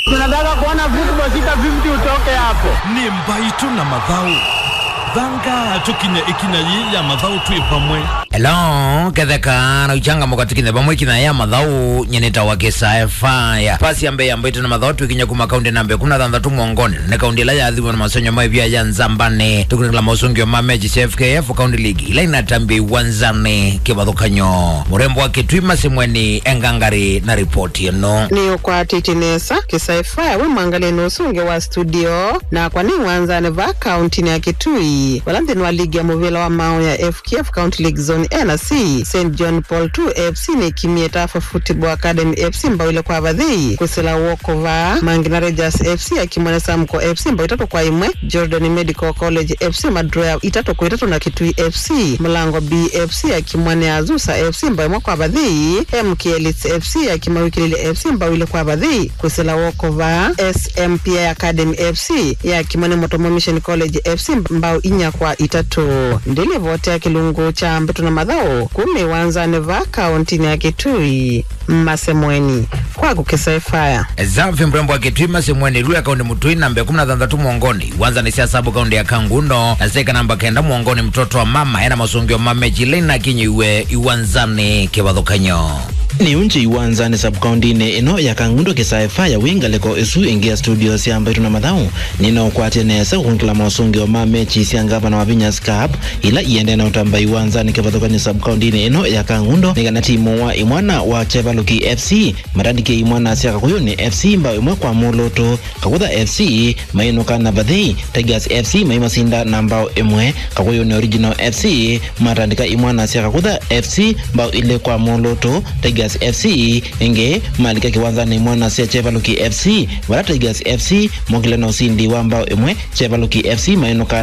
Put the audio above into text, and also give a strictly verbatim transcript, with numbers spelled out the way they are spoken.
Tunataka kuona football sita fifty utoke hapo. Ni Mbaitu na Mathau. Thanga tukinya ikinya ya Mathau tui pamwe. Hello, ketheka na uchanga moka tukinya pamwe kina ya Mathau nyeneta wakesa fire. Pasi ambe ya Mbaitu na Mathau tukinya kuma kaunti nambe kuna thanda tu ngongoni. Ne kaunti la ya thiwa na masonyo mai bia ya Nzambane. Tukunila masongo ma meji C F K F kaunti league. Ila inatambi wanzane kibathukanyo. Murembo wake Twima Semweni Engangari na ripoti no. Ni kwa titinesa kisaifa we mangale no sunge wa studio na kwa ni wanzane va kaunti ya Kitui. Walandeni wa ligi ya Movila wa Mao ya F K F County League Zone N C Saint John Paul two F C ni Kimieta for Football Academy F C mbawile kwa vadhi kusela Wokova Mangina Rangers F C ya Kimwana Samko F C mbao itatu kwa imwe Jordan Medical College F C madroya itatu kwa itatu na Kitui F C Mlango B F C ya Kimwana Azusa F C mbao imwe kwa vadhi M K Elites F C ya Kimawikilile F C mbawile kwa vadhi kusela Wokova S M P I Academy F C ya Kimwana Motomo Mission College F C mbao inya kwa itatu ndile vote ya Kilungu cha Mbaitu na Mathau kume wanza neva kaunti ya Kitui Masemweni kwa kukisa fire Zamfi mrembo wa Kitui Masemweni luya kaunti Mutui nambe kumi na tatu mwongoni wanza ni siasabu kaunti ya Kangundo na seka namba kenda mwongoni mtoto wa mama ena masungio mame jilena kinyi uwe iwanzane kibathukanyo. Ni unchi iwanzane sub-county ne ino ya Kangundo kisaifa ya winga leko isu ingia studios ya Mbaitu na Mathau nino kwa tenesa kunkila masungi wa mamechi siangava na wavinya skap ila iende na utamba iwanzane kibathukanyo sub-county ne ino ya Kangundo nika timu wa imwana wa Chevaluki F C matandike imwana siaka kuyo ni F C mba imwe kwa Moloto kakutha F C maino kana bathi Tigers F C maima sinda nambao imwe kakuyo ni Original F C matandika imwana siaka kutha F C mba ile kwa Moloto Tigers F C inge malika kiwanza ni mwana sia Chevaluki F C wala Tigers F C mogile na usindi wambao imwe Chevaluki F C maino kana